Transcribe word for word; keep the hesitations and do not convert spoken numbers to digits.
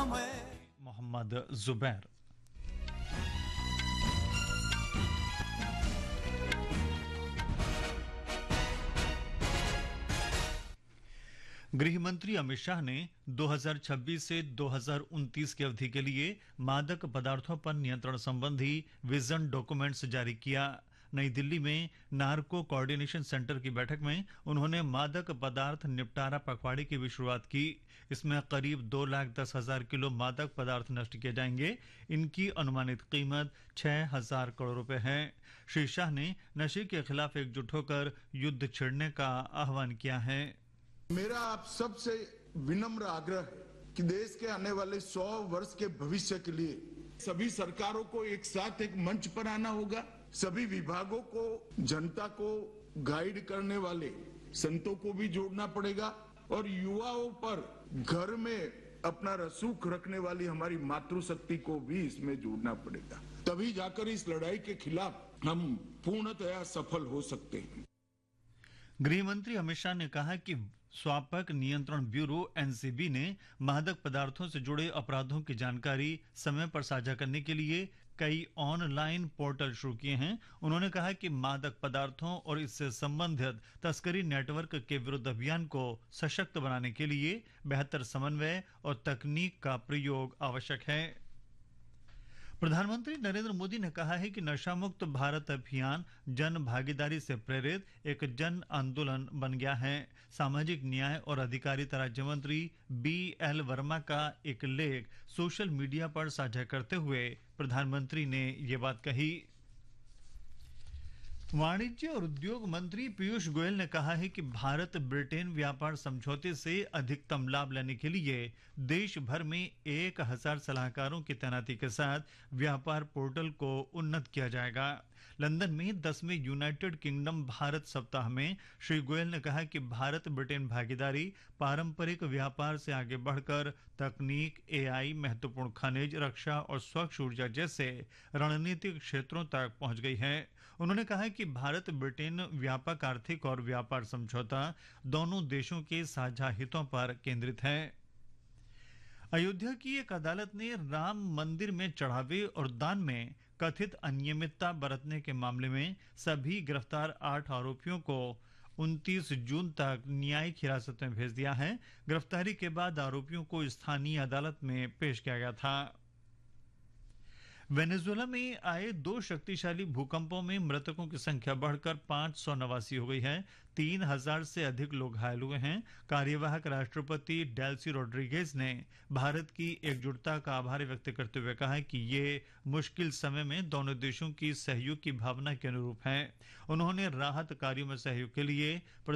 नाम है मोहम्मद जुबैर। गृह मंत्री अमित शाह ने दो हज़ार छब्बीस से दो हज़ार उनतीस की अवधि के लिए मादक पदार्थों पर नियंत्रण संबंधी विजन डॉक्यूमेंट्स जारी किया। नई दिल्ली में नार्को कोऑर्डिनेशन सेंटर की बैठक में उन्होंने मादक पदार्थ निपटारा पखवाड़े की भी शुरुआत की। इसमें करीब दो लाख दस हजार किलो मादक पदार्थ नष्ट किए जाएंगे। इनकी अनुमानित कीमत छह हजार करोड़ रुपए है। श्री शाह ने नशे के खिलाफ एकजुट होकर युद्ध छेड़ने का आह्वान किया है। मेरा आप सबसे विनम्र आग्रह है कि देश के आने वाले सौ वर्ष के भविष्य के लिए सभी सरकारों को एक साथ एक मंच पर आना होगा। सभी विभागों को, जनता को गाइड करने वाले संतों को भी जोड़ना पड़ेगा और युवाओं पर घर में अपना रसूख रखने वाली हमारी मातृशक्ति को भी इसमें जोड़ना पड़ेगा। तभी जाकर इस लड़ाई के खिलाफ हम पूर्णतया सफल हो सकते हैं। गृह मंत्री अमित शाह ने कहा कि स्वापक नियंत्रण ब्यूरो एनसीबी ने मादक पदार्थों से जुड़े अपराधों की जानकारी समय पर साझा करने के लिए कई ऑनलाइन पोर्टल शुरू किए हैं। उन्होंने कहा कि मादक पदार्थों और इससे संबंधित तस्करी नेटवर्क के विरुद्ध अभियान को सशक्त बनाने के लिए बेहतर समन्वय और तकनीक का प्रयोग आवश्यक है। प्रधानमंत्री नरेंद्र मोदी ने कहा है कि नशा मुक्त भारत अभियान जन भागीदारी से प्रेरित एक जन आंदोलन बन गया है। सामाजिक न्याय और अधिकारिता राज्य मंत्री बी एल वर्मा का एक लेख सोशल मीडिया पर साझा करते हुए प्रधानमंत्री ने ये बात कही। वाणिज्य और उद्योग मंत्री पीयूष गोयल ने कहा है कि भारत ब्रिटेन व्यापार समझौते से अधिकतम लाभ लेने के लिए देश भर में एक हजार सलाहकारों की तैनाती के साथ व्यापार पोर्टल को उन्नत किया जाएगा। लंदन में दसवें यूनाइटेड किंगडम भारत सप्ताह में श्री गोयल ने कहा कि भारत ब्रिटेन भागीदारी पारंपरिक व्यापार से आगे बढ़कर तकनीक, एआई, महत्वपूर्ण खनिज, रक्षा और स्वच्छ ऊर्जा जैसे रणनीतिक क्षेत्रों तक पहुंच गई है। उन्होंने कहा कि भारत ब्रिटेन व्यापक आर्थिक और व्यापार समझौता दोनों देशों के साझा हितों पर केंद्रित है। अयोध्या की एक अदालत ने राम मंदिर में चढ़ावे और दान में कथित अनियमितता बरतने के मामले में सभी गिरफ्तार आठ आरोपियों को उनतीस जून तक न्यायिक हिरासत में भेज दिया है। गिरफ्तारी के बाद आरोपियों को स्थानीय अदालत में पेश किया गया था। वेनेजुएला में आए दो शक्तिशाली भूकंपों में मृतकों की संख्या बढ़कर पांच सौ नवासी हो गई है। तीन हजार से अधिक लोग घायल हुए हैं। कार्यवाहक राष्ट्रपति डेल्सी रोड्रिगेज ने भारत की एकजुटता का आभार व्यक्त करते हुए कहा कि ये मुश्किल समय में दोनों देशों की सहयोग की भावना के अनुरूप है। उन्होंने राहत कार्यों में सहयोग के लिए